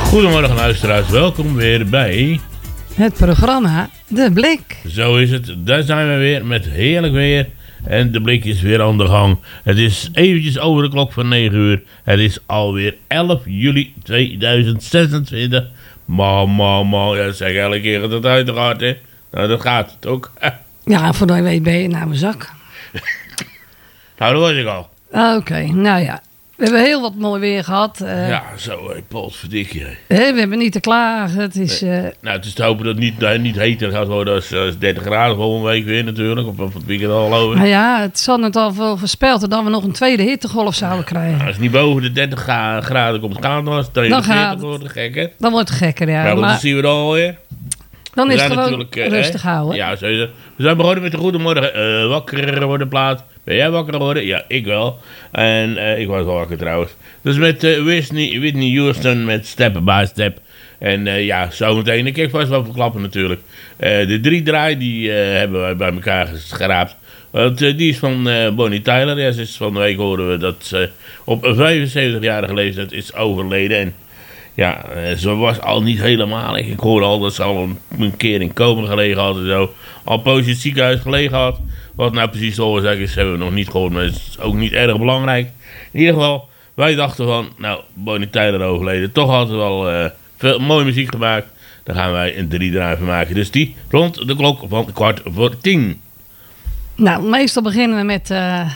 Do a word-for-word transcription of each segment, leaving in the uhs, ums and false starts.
Goedemorgen luisteraars, welkom weer bij het programma De Blik. Zo is het, daar zijn we weer met heerlijk weer en de blik is weer aan de gang. Het is eventjes over de klok van negen uur. Het is alweer elf juli tweeduizend zesentwintig. Man, man, man, ja, zeg elke keer dat het uit gaat, hè. Nou, dat gaat het ook. Ja, voor je weet ben je naar mijn zak. Nou, dat was ik al. Oké, okay, nou ja. We hebben heel wat mooi weer gehad. Uh, ja, zo, hé, potverdikkie. We hebben niet te klagen. Het is, uh, nee. Nou, het is te hopen dat het niet, uh, niet heter gaat worden als, als dertig graden volgende week weer natuurlijk. Of van het weekend al over. Nou ja, het zat net al veel voorspeld dat we nog een tweede hittegolf zouden krijgen. Nou, als het niet boven de dertig graden komt gaan, dan dan gaat het worden gekker. Dan wordt het gekker, ja. Nou, maar dat zien we dan alweer. Dan is het gewoon uh, rustig hè? houden. Ja, zo is het. We zijn begonnen met de goedemorgen. Uh, wakker worden plaat. Ben jij wakker geworden? Ja, ik wel. En uh, ik was wel wakker trouwens. Dus met uh, Whitney, Whitney Houston met Step by Step. En uh, ja, zometeen. Ik heb vast wel verklappen natuurlijk. Uh, de drie draai die uh, hebben wij bij elkaar geschraapt. Want uh, die is van uh, Bonnie Tyler. Ja, sinds van de week horen we dat ze op een vijfenzeventigjarige leeftijd is overleden. En ja, uh, ze was al niet helemaal. Ik hoorde al dat ze al een, een keer in coma gelegen had en zo. Al een poosje in het ziekenhuis gelegen had. Wat nou precies de oorzaak is, hebben we nog niet gehoord. Maar het is ook niet erg belangrijk. In ieder geval, wij dachten van, nou, Bonnie Tyler overleden. Toch hadden we wel uh, veel mooie muziek gemaakt. Daar gaan wij een drie draai van maken. Dus die rond de klok van kwart voor tien. Nou, meestal beginnen we met uh,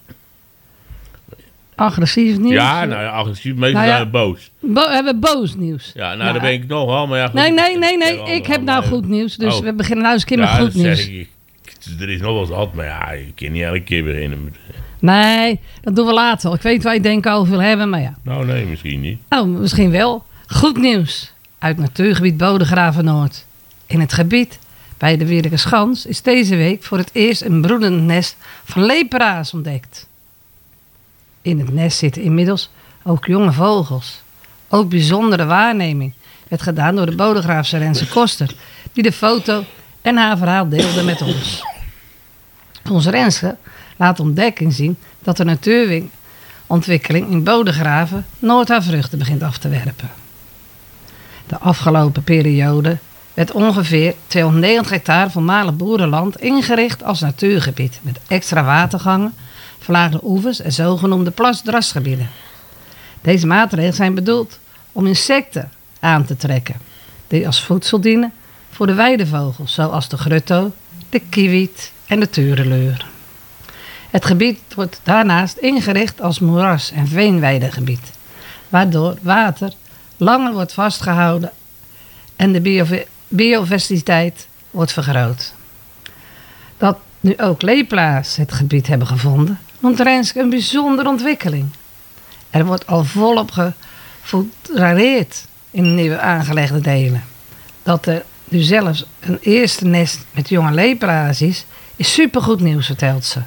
agressief nieuws. Ja, nou ja, agressief. Meestal nou ja, zijn we boos. Bo- we hebben boos nieuws. Ja, nou, ja. daar ben ik nog wel. Maar ja, goed, nee, nee, nee, nee. Ik, ik heb nou goed nieuws. Dus oh. we beginnen nou eens een keer ja, met goed nieuws. Zeg ik, er is nog wel eens wat, maar ja, je kan niet elke keer beginnen met... Nee, dat doen we later. Ik weet waar je denkt over wil hebben, maar ja. Nou, nee, misschien niet. Nou, misschien wel. Goed nieuws. Uit natuurgebied Bodegraven Noord. In het gebied bij de Wierikeschans is deze week voor het eerst een broedend nest van lepera's ontdekt. In het nest zitten inmiddels ook jonge vogels. Ook bijzondere waarneming werd gedaan door de Bodegraafse Renze Koster, die de foto en haar verhaal deelde met ons. Onze Renze laat ontdekking zien dat de natuurontwikkeling in Bodegraven nooit haar vruchten begint af te werpen. De afgelopen periode werd ongeveer tweehonderdnegentig hectare voormalig boerenland ingericht als natuurgebied met extra watergangen, verlaagde oevers en zogenoemde plasdrasgebieden. Deze maatregelen zijn bedoeld om insecten aan te trekken die als voedsel dienen voor de weidevogels zoals de grutto, de kiewiet en de tureleur. Het gebied wordt daarnaast ingericht als moeras- en veenweidegebied, waardoor water langer wordt vastgehouden en de bio- biodiversiteit wordt vergroot. Dat nu ook lepelaars het gebied hebben gevonden, noemt Renske een bijzondere ontwikkeling. Er wordt al volop gefoutrareerd in de nieuwe aangelegde delen. Dat er nu zelfs een eerste nest met jonge lepelaars is, is supergoed nieuws, vertelt ze.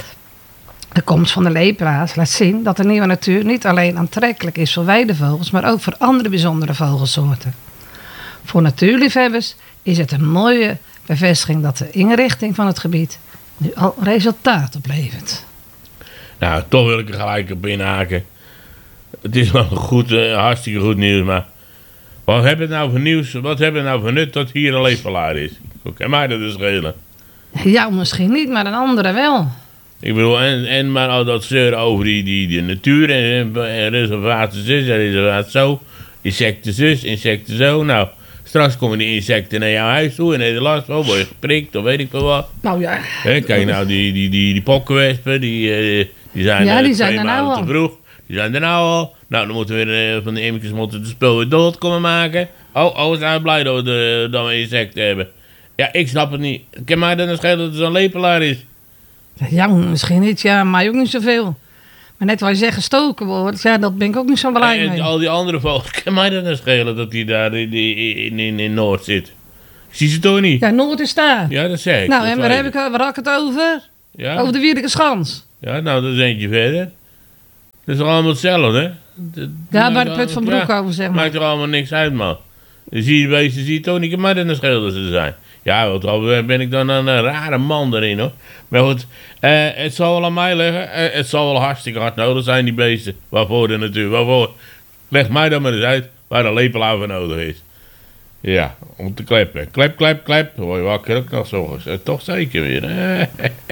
De komst van de lepelaars laat zien dat de nieuwe natuur niet alleen aantrekkelijk is voor weidevogels, maar ook voor andere bijzondere vogelsoorten. Voor natuurliefhebbers is het een mooie bevestiging dat de inrichting van het gebied nu al resultaat oplevert. Nou, toch wil ik er gelijk op inhaken. Het is wel goed, uh, hartstikke goed nieuws, maar wat hebben we nou voor nieuws? Wat hebben we nou voor nut dat hier een lepelaar is? Hoe kan mij dat dus schelen? Ja, misschien niet, maar een andere wel. Ik bedoel, en, en maar al dat zeuren over die, die, die natuur en, en reservaten zus en reservaat zo, insecten zus, insecten zo. Nou, straks komen die insecten naar jouw huis toe en heb je last van, word je geprikt of weet ik veel wat. Nou ja. He, kijk nou, die, die, die, die pokkenwespen, die, uh, die zijn ja, uh, die twee zijn er maanden nou te al. vroeg. Die zijn er nou al. Nou, dan moeten we weer uh, van die immetjes moeten de spul weer dood komen maken. Oh, oh, we zijn blij dat we, de, dat we insecten hebben. Ja, ik snap het niet. Kan mij dan schelen dat het zo'n lepelaar is? Ja, misschien niet, ja, maar ook niet zoveel. Maar net wat je zegt, gestoken wordt, ja, dat ben ik ook niet zo blij en, mee. En al die andere vogels, kan mij dan schelen dat die daar in, in, in, in Noord zit? Ik zie ze toch niet? Ja, Noord is daar. Ja, dat zeg ik. Nou, dat en waar, heb ik, waar had ik het over? Ja? Over de Wierikeschans. Ja, nou, dat is eentje verder. Dat is toch allemaal hetzelfde, hè? Dat, ja, bij de Put van Broekhoven, ja, zeg maar. Maakt er allemaal niks uit, man. Dan zie je de beesten, zie je toch niet, maar dan schelen dat ze er zijn. Ja, wat ben ik dan een rare man erin, hoor. Maar goed, uh, het zal wel aan mij liggen. Uh, het zal wel hartstikke hard nodig zijn, die beesten. Waarvoor de natuur, waarvoor? Leg mij dan maar eens uit. waar een lepelaar voor nodig is. Ja, om te kleppen. Klep, klep, klep. Word je wakker ook nog 's ochtends. Eh, Toch zeker weer.